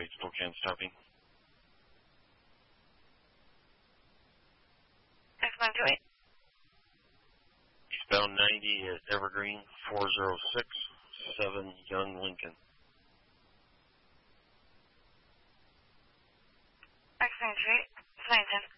Spokane stopping. X928. Eastbound 90 at Evergreen, 406, 7 Young Lincoln. X928. 910.